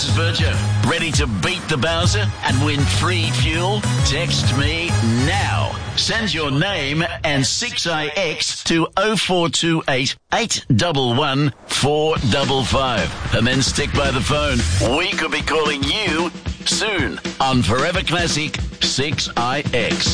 this is Virgil. Ready to beat the Bowser and win free fuel? Text me now. Send your name and 6IX to 0428 811 455. And then stick by the phone. We could be calling you soon on Forever Classic 6IX.